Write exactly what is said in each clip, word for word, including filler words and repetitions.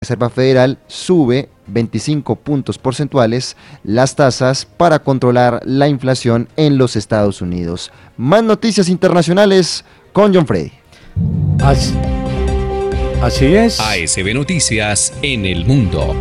Reserva Federal sube veinticinco puntos porcentuales las tasas para controlar la inflación en los Estados Unidos. Más noticias internacionales con John Freddy. Así, así es. A S B Noticias en el mundo.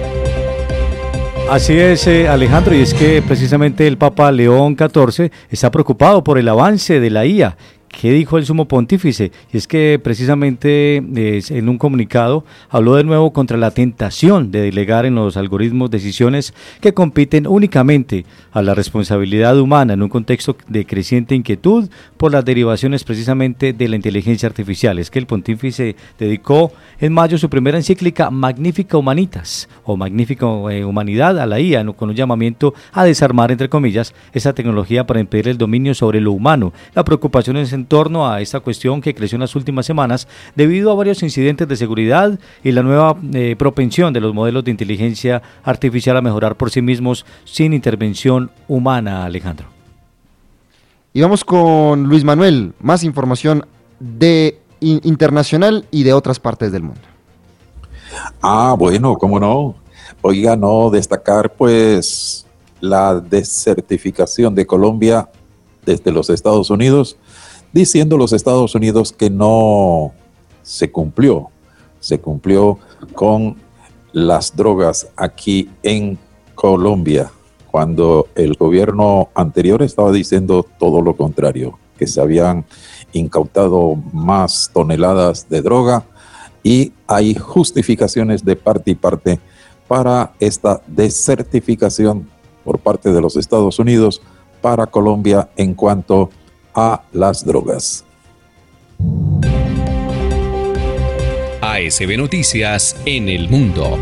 Así es, eh, Alejandro, y es que precisamente el Papa León catorce está preocupado por el avance de la I A. ¿Qué dijo el sumo pontífice? Y es que precisamente eh, en un comunicado habló de nuevo contra la tentación de delegar en los algoritmos decisiones que compiten únicamente a la responsabilidad humana en un contexto de creciente inquietud por las derivaciones precisamente de la inteligencia artificial. Es que el pontífice dedicó en mayo su primera encíclica Magnifica Humanitas o Magnifica eh, Humanidad a la I A, ¿no? Con un llamamiento a desarmar, entre comillas, esa tecnología para impedir el dominio sobre lo humano. La preocupación es en torno a esta cuestión que creció en las últimas semanas debido a varios incidentes de seguridad y la nueva eh, propensión de los modelos de inteligencia artificial a mejorar por sí mismos sin intervención humana, Alejandro. Y vamos con Luis Manuel, más información de in- internacional y de otras partes del mundo. Ah, bueno, cómo no. Oiga, no destacar pues la desertificación de Colombia desde los Estados Unidos, diciendo los Estados Unidos que no se cumplió, se cumplió con las drogas aquí en Colombia, cuando el gobierno anterior estaba diciendo todo lo contrario, que se habían incautado más toneladas de droga y hay justificaciones de parte y parte para esta desertificación por parte de los Estados Unidos para Colombia en cuanto a las drogas. A S B Noticias en el mundo.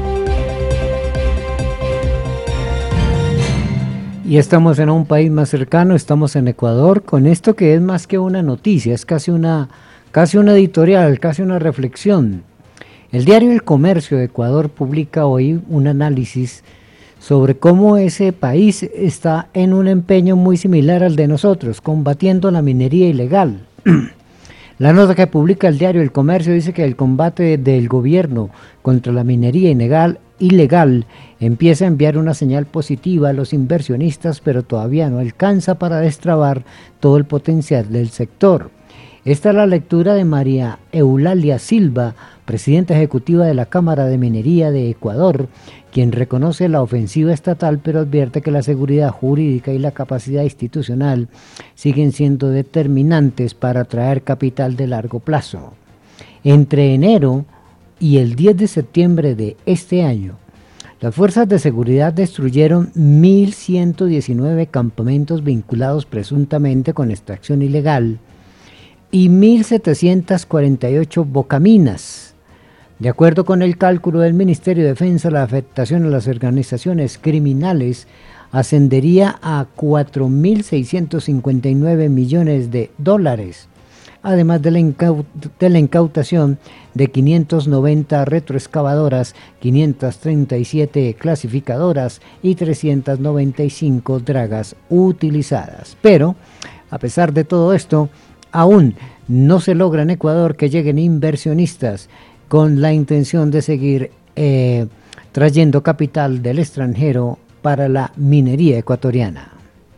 Y estamos en un país más cercano, estamos en Ecuador, con esto que es más que una noticia, es casi una, casi una editorial, casi una reflexión. El diario El Comercio de Ecuador publica hoy un análisis sobre cómo ese país está en un empeño muy similar al de nosotros, combatiendo la minería ilegal. La nota que publica el diario El Comercio dice que el combate del gobierno contra la minería ilegal, ilegal empieza a enviar una señal positiva a los inversionistas, pero todavía no alcanza para destrabar todo el potencial del sector. Esta es la lectura de María Eulalia Silva, presidenta ejecutiva de la Cámara de Minería de Ecuador, quien reconoce la ofensiva estatal, pero advierte que la seguridad jurídica y la capacidad institucional siguen siendo determinantes para atraer capital de largo plazo. Entre enero y el diez de septiembre de este año, las fuerzas de seguridad destruyeron mil ciento diecinueve campamentos vinculados presuntamente con extracción ilegal y mil setecientas cuarenta y ocho bocaminas. De acuerdo con el cálculo del Ministerio de Defensa, la afectación a las organizaciones criminales ascendería a cuatro mil seiscientos cincuenta y nueve millones de dólares, además de la, incaut- de la incautación de quinientas noventa retroexcavadoras, quinientas treinta y siete clasificadoras y trescientas noventa y cinco dragas utilizadas. Pero, a pesar de todo esto, aún no se logra en Ecuador que lleguen inversionistas con la intención de seguir eh, trayendo capital del extranjero para la minería ecuatoriana.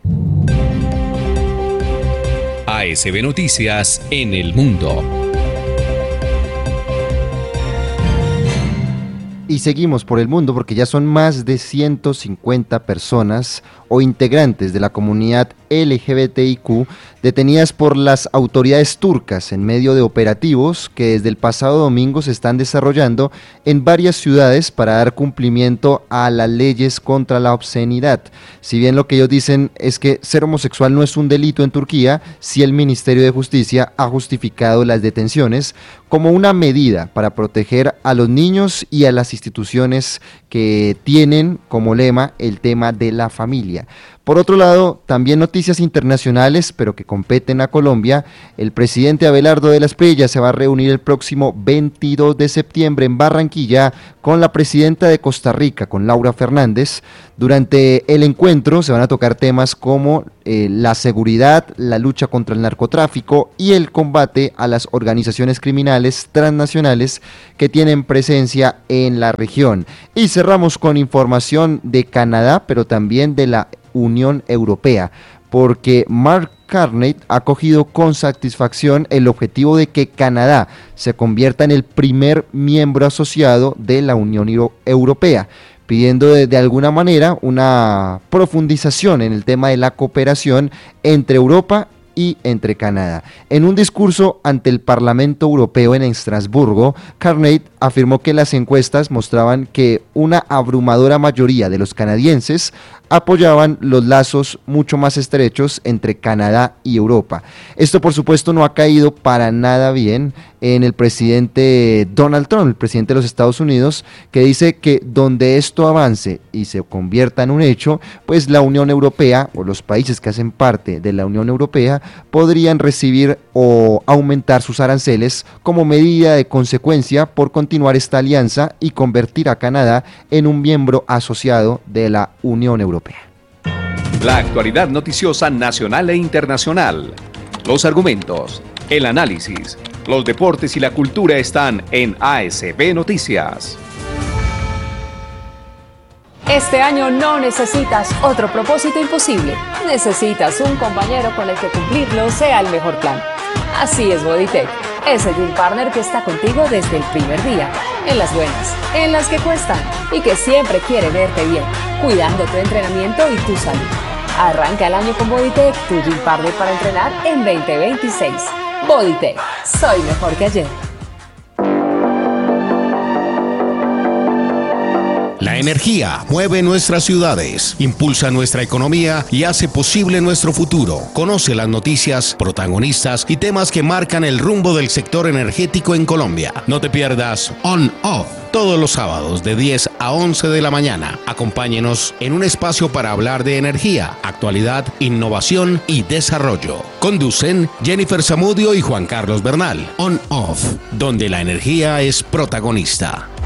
A S B Noticias en el mundo. Y seguimos por el mundo porque ya son más de ciento cincuenta personas o integrantes de la comunidad L G B T I Q detenidas por las autoridades turcas en medio de operativos que desde el pasado domingo se están desarrollando en varias ciudades para dar cumplimiento a las leyes contra la obscenidad. Si bien lo que ellos dicen es que ser homosexual no es un delito en Turquía, sí el Ministerio de Justicia ha justificado las detenciones como una medida para proteger a los niños y a las instituciones que tienen como lema el tema de la familia. Por otro lado, también noticias internacionales, pero que competen a Colombia. El presidente Abelardo de la Espriella se va a reunir el próximo veintidós de septiembre en Barranquilla con la presidenta de Costa Rica, con Laura Fernández. Durante el encuentro se van a tocar temas como eh, la seguridad, la lucha contra el narcotráfico y el combate a las organizaciones criminales transnacionales que tienen presencia en la región. Y cerramos con información de Canadá, pero también de la Unión Europea, porque Mark Carney ha acogido con satisfacción el objetivo de que Canadá se convierta en el primer miembro asociado de la Unión Europea, pidiendo de, de alguna manera una profundización en el tema de la cooperación entre Europa y entre Canadá. En un discurso ante el Parlamento Europeo en Estrasburgo, Carney afirmó que las encuestas mostraban que una abrumadora mayoría de los canadienses apoyaban los lazos mucho más estrechos entre Canadá y Europa. Esto, por supuesto, no ha caído para nada bien en el presidente Donald Trump, el presidente de los Estados Unidos, que dice que donde esto avance y se convierta en un hecho, pues la Unión Europea o los países que hacen parte de la Unión Europea podrían recibir o aumentar sus aranceles como medida de consecuencia por continuar esta alianza y convertir a Canadá en un miembro asociado de la Unión Europea. La actualidad noticiosa nacional e internacional, los argumentos, el análisis, los deportes y la cultura están en A S B Noticias. Este año no necesitas otro propósito imposible. Necesitas un compañero con el que cumplirlo sea el mejor plan. Así es Bodytech, ese gym partner que está contigo desde el primer día, en las buenas, en las que cuestan y que siempre quiere verte bien, cuidando tu entrenamiento y tu salud. Arranca el año con Bodytech, tu gym partner para entrenar en veinte veintiséis. Bodytech, soy mejor que ayer. La energía mueve nuestras ciudades, impulsa nuestra economía y hace posible nuestro futuro. Conoce las noticias, protagonistas y temas que marcan el rumbo del sector energético en Colombia. No te pierdas On Off todos los sábados de diez a once de la mañana. Acompáñenos en un espacio para hablar de energía, actualidad, innovación y desarrollo. Conducen Jennifer Zamudio y Juan Carlos Bernal. On Off, donde la energía es protagonista.